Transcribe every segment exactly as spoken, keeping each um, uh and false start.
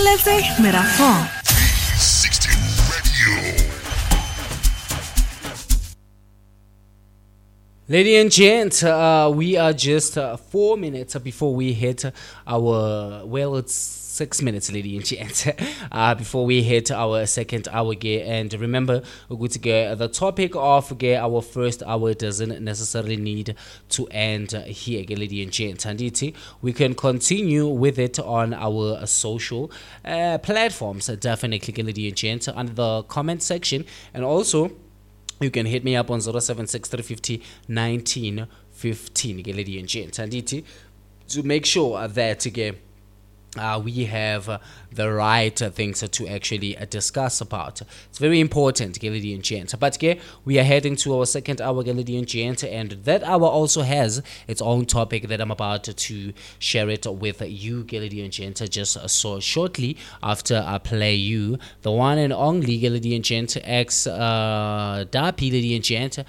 Mamolete Merafon. three sixty Radio. Lady and gent, uh, we are just uh, four minutes before we hit our, well, it's six minutes, lady and gent, uh, before we hit our second hour gear. And remember, the topic of gear, our first hour doesn't necessarily need to end here, lady and gent. And we can continue with it on our social uh, platforms, definitely, lady and gent, under the comment section. And also, you can hit me up on zero seven six three five zero one nine one five, lady and gent, and to make sure that again uh, we have uh, the right uh, things to actually uh, discuss about. It's very important, lady and gent. But okay, we are heading to our second hour, lady and gent, and that hour also has its own topic that I'm about to share it with you, lady and gent, just so shortly after I play you the one and only lady and gent X uh, Dapi, lady and gent,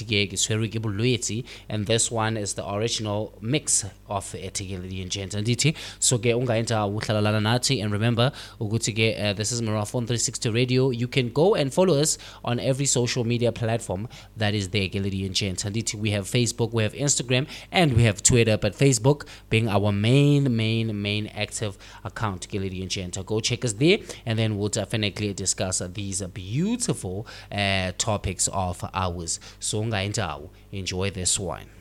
and this one is the original mix of it, lady and gent. And so get and remember, uh, this is Merafon three sixty Radio. You can go and follow us on every social media platform that is there, lady and gent. And we have Facebook, we have Instagram, and we have Twitter. But Facebook being our main, main, main active account, lady and gent. Go check us there, and then we'll definitely discuss these beautiful uh, topics of ours. So enjoy this one.